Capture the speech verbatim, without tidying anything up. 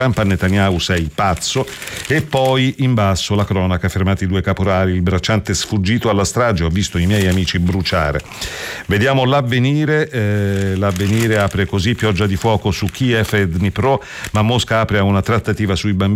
Trump a Netanyahu sei pazzo, e poi in basso la cronaca, fermati due caporali, il bracciante sfuggito alla strage, ho visto i miei amici bruciare. Vediamo l'Avvenire, eh, l'Avvenire apre così: pioggia di fuoco su Kiev e Dnipro, ma Mosca apre a una trattativa sui bambini